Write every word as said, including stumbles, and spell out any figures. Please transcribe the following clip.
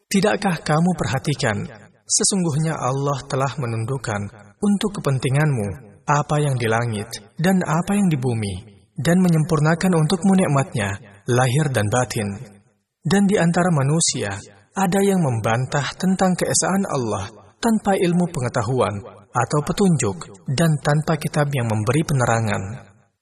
Tidakkah kamu perhatikan, sesungguhnya Allah telah menundukkan untuk kepentinganmu apa yang di langit dan apa yang di bumi, dan menyempurnakan untukmu nikmatnya, lahir dan batin. Dan di antara manusia, ada yang membantah tentang keesaan Allah tanpa ilmu pengetahuan atau petunjuk, dan tanpa kitab yang memberi penerangan.